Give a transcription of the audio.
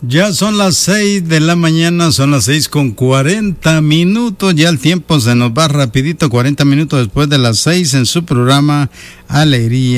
Ya son las 6 de la mañana, son las 6:40. Ya el tiempo se nos va rapidito, 40 minutos después de las 6 en su programa Alegría